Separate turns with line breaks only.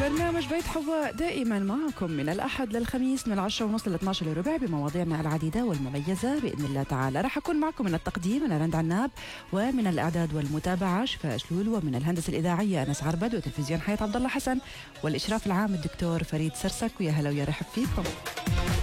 برنامج بيت حواء دائما معكم من الأحد للخميس من 10:30 ل 12:15 بمواضيعنا العديدة والمميزة بإذن الله تعالى. راح أكون معكم من التقديم أنا رند عناب، ومن الإعداد والمتابعة شفاء شلول، ومن الهندسة الإذاعية أنس عربد، وتلفزيون حياة عبد الله حسن، والإشراف العام الدكتور فريد سرسك. ويا هلا ويا رحب فيكم.